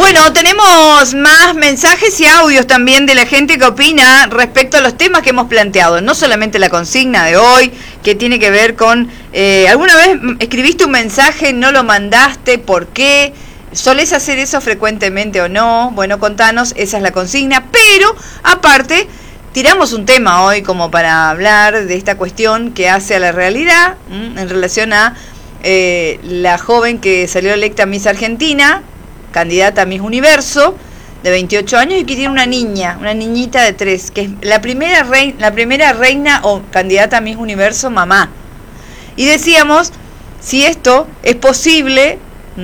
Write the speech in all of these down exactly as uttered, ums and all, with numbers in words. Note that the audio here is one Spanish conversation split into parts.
Bueno, tenemos más mensajes y audios también de la gente que opina respecto a los temas que hemos planteado. No solamente la consigna de hoy, que tiene que ver con... Eh, ¿alguna vez escribiste un mensaje, no lo mandaste? ¿Por qué? ¿Solés hacer eso frecuentemente o no? Bueno, contanos, esa es la consigna. Pero, aparte, tiramos un tema hoy como para hablar de esta cuestión que hace a la realidad, ¿m? En relación a eh, la joven que salió electa Miss Argentina, candidata a Miss Universo, de veintiocho años, y que tiene una niña, una niñita de tres, que es la primera reina, la primera reina o candidata a Miss Universo mamá. Y decíamos, si esto es posible,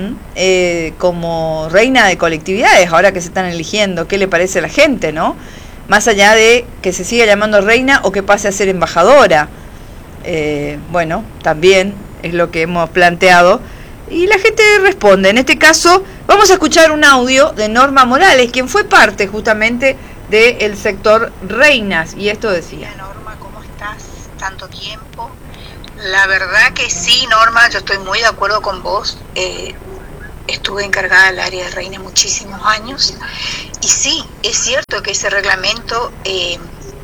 eh, como reina de colectividades, ahora que se están eligiendo, ¿qué le parece a la gente, no? Más allá de que se siga llamando reina o que pase a ser embajadora. Eh, bueno, también es lo que hemos planteado. Y la gente responde. En este caso, vamos a escuchar un audio de Norma Morales, quien fue parte justamente del sector Reinas. Y esto decía. Norma, ¿cómo estás? Tanto tiempo. La verdad que sí, Norma, yo estoy muy de acuerdo con vos. Eh, estuve encargada del área de Reinas muchísimos años. Y sí, es cierto que ese reglamento eh,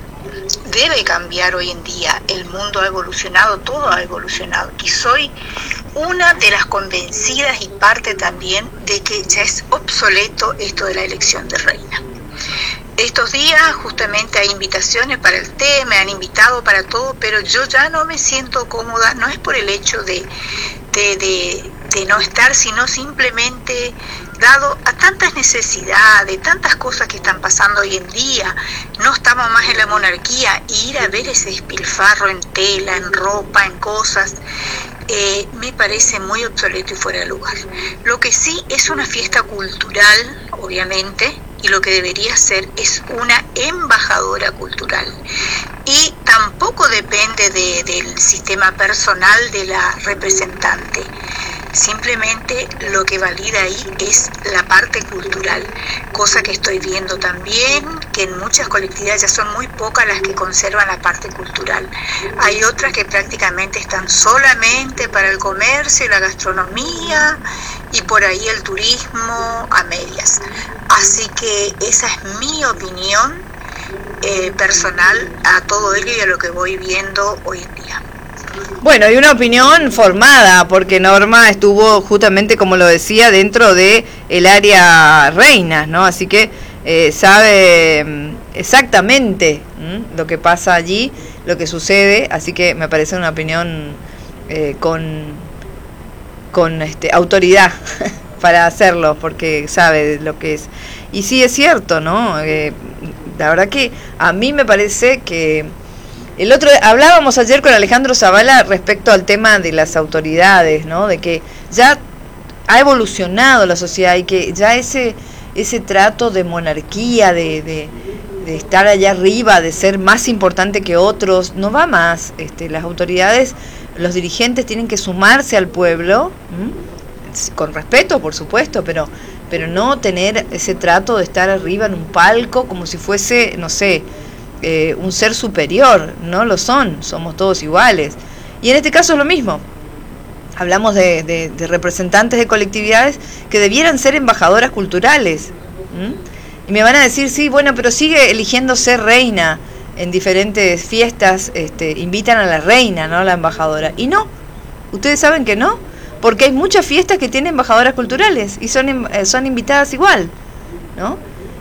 debe cambiar hoy en día. El mundo ha evolucionado, todo ha evolucionado. Y soy una de las convencidas y parte también de que ya es obsoleto esto de la elección de reina. Estos días justamente hay invitaciones para el té, me han invitado para todo, pero yo ya no me siento cómoda, no es por el hecho de, de, de, de no estar, sino simplemente dado a tantas necesidades, tantas cosas que están pasando hoy en día, no estamos más en la monarquía, y ir a ver ese despilfarro en tela, en ropa, en cosas, eh, me parece muy obsoleto y fuera de lugar. Lo que sí es una fiesta cultural, obviamente, y lo que debería ser es una embajadora cultural. Y tampoco depende de, del sistema personal de la representante. Simplemente lo que valida ahí es la parte cultural, cosa que estoy viendo también, que en muchas colectividades ya son muy pocas las que conservan la parte cultural. Hay otras que prácticamente están solamente para el comercio y la gastronomía, y por ahí el turismo a medias. Así que esa es mi opinión eh, personal a todo ello y a lo que voy viendo hoy en día. Bueno, y una opinión formada, porque Norma estuvo justamente, como lo decía, dentro de el área Reinas, ¿no? Así que eh, sabe exactamente ¿m? lo que pasa allí, lo que sucede, así que me parece una opinión eh, con, con este, autoridad para hacerlo, porque sabe lo que es. Y sí es cierto, ¿no? Eh, la verdad que a mí me parece que el otro, hablábamos ayer con Alejandro Zavala respecto al tema de las autoridades, ¿no? De que ya ha evolucionado la sociedad y que ya ese ese trato de monarquía, de, de, de estar allá arriba, de ser más importante que otros, no va más. Este, las autoridades, los dirigentes tienen que sumarse al pueblo, ¿m? Con respeto, por supuesto, pero pero no tener ese trato de estar arriba en un palco como si fuese, no sé, Eh, un ser superior. No lo son, somos todos iguales. Y en este caso es lo mismo. Hablamos de, de, de representantes de colectividades que debieran ser embajadoras culturales. ¿Mm? Y me van a decir, sí, bueno, pero sigue eligiendo ser reina. En diferentes fiestas este, invitan a la reina, no a la embajadora. Y no, ustedes saben que no, porque hay muchas fiestas que tienen embajadoras culturales y son, son invitadas igual, ¿no?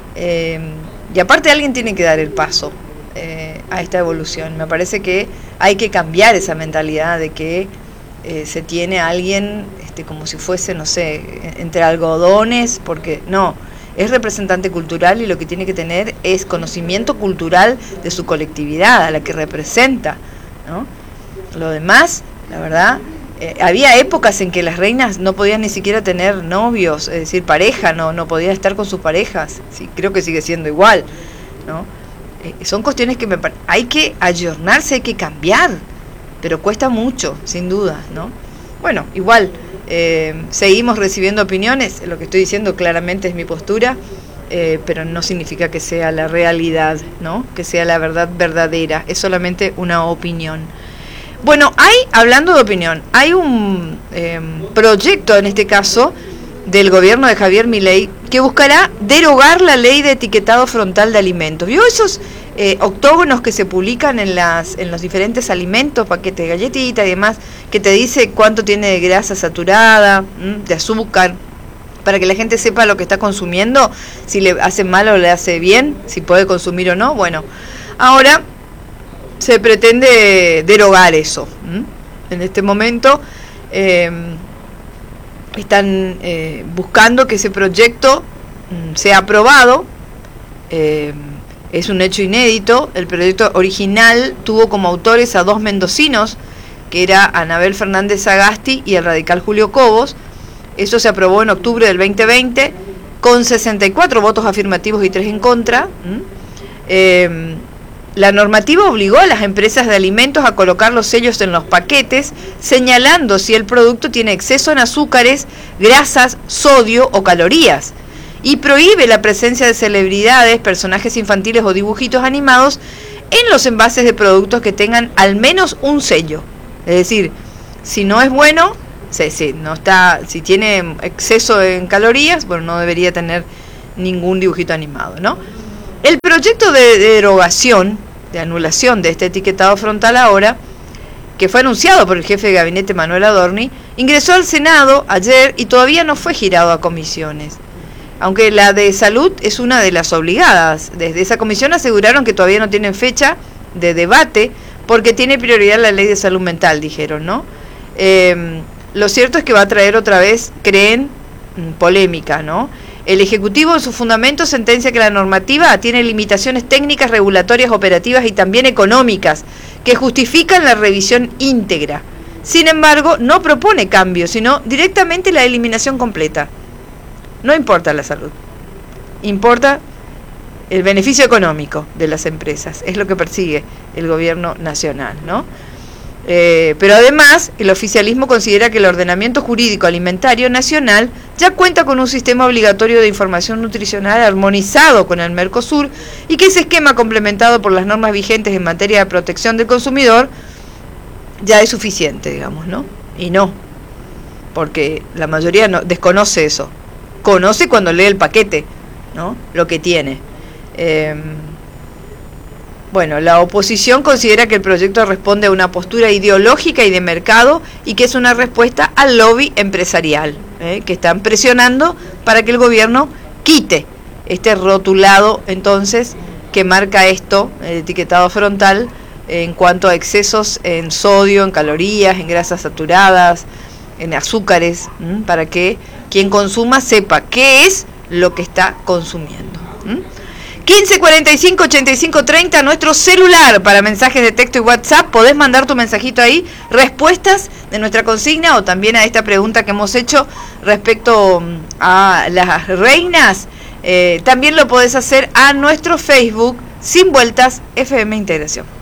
Eh, y aparte alguien tiene que dar el paso Eh, a esta evolución. Me parece que hay que cambiar esa mentalidad de que eh, se tiene a alguien este, como si fuese, no sé, entre algodones, porque no, es representante cultural y lo que tiene que tener es conocimiento cultural de su colectividad, a la que representa, ¿no? Lo demás, la verdad, eh, había épocas en que las reinas no podían ni siquiera tener novios, es decir, pareja, no, no podían estar con sus parejas. Sí, creo que sigue siendo igual, ¿no? Eh, son cuestiones que me hay que ayornarse, hay que cambiar, pero cuesta mucho, sin duda, ¿no? Bueno, igual, eh, seguimos recibiendo opiniones, lo que estoy diciendo claramente es mi postura, eh, pero no significa que sea la realidad, ¿no? Que sea la verdad verdadera, es solamente una opinión. Bueno, hay, hablando de opinión, hay un eh, proyecto en este caso del gobierno de Javier Milei, que buscará derogar la ley de etiquetado frontal de alimentos. ¿Vio esos eh, octógonos que se publican en las en los diferentes alimentos, paquetes de galletitas y demás, que te dice cuánto tiene de grasa saturada, ¿m? de azúcar, para que la gente sepa lo que está consumiendo, si le hace mal o le hace bien, si puede consumir o no? Bueno, ahora se pretende derogar eso. ¿m? En este momento eh, están eh, buscando que ese proyecto mm, sea aprobado. Eh, es un hecho inédito. El proyecto original tuvo como autores a dos mendocinos, que era Anabel Fernández Sagasti y el radical Julio Cobos. Eso se aprobó en octubre del veinte veinte con sesenta y cuatro votos afirmativos y tres en contra. ¿Mm? Eh, La normativa obligó a las empresas de alimentos a colocar los sellos en los paquetes, señalando si el producto tiene exceso en azúcares, grasas, sodio o calorías, y prohíbe la presencia de celebridades, personajes infantiles o dibujitos animados en los envases de productos que tengan al menos un sello. Es decir, si no es bueno, si, si, no está, si tiene exceso en calorías, bueno, no debería tener ningún dibujito animado, ¿no? El proyecto de derogación, de anulación de este etiquetado frontal ahora, que fue anunciado por el jefe de gabinete Manuel Adorni, ingresó al Senado ayer y todavía no fue girado a comisiones. Aunque la de salud es una de las obligadas. Desde esa comisión aseguraron que todavía no tienen fecha de debate porque tiene prioridad la ley de salud mental, dijeron, ¿no? Eh, lo cierto es que va a traer otra vez, creen, polémica, ¿no? El Ejecutivo en su fundamento sentencia que la normativa tiene limitaciones técnicas, regulatorias, operativas y también económicas que justifican la revisión íntegra. Sin embargo, no propone cambios, sino directamente la eliminación completa. No importa la salud, importa el beneficio económico de las empresas, es lo que persigue el gobierno nacional, ¿no? Eh, pero además, el oficialismo considera que el ordenamiento jurídico alimentario nacional ya cuenta con un sistema obligatorio de información nutricional armonizado con el Mercosur y que ese esquema, complementado por las normas vigentes en materia de protección del consumidor, ya es suficiente, digamos, ¿no? Y no, porque la mayoría no desconoce eso, conoce cuando lee el paquete, ¿no? Lo que tiene. Eh, Bueno, la oposición considera que el proyecto responde a una postura ideológica y de mercado y que es una respuesta al lobby empresarial, ¿eh? que están presionando para que el gobierno quite este rotulado, entonces, que marca esto, el etiquetado frontal, en cuanto a excesos en sodio, en calorías, en grasas saturadas, en azúcares, ¿m? para que quien consuma sepa qué es lo que está consumiendo. ¿m? quince cuarenta y cinco ochenta y cinco treinta, nuestro celular para mensajes de texto y WhatsApp. Podés mandar tu mensajito ahí, respuestas de nuestra consigna o también a esta pregunta que hemos hecho respecto a las reinas. Eh, también lo podés hacer a nuestro Facebook, Sin Vueltas F M Integración.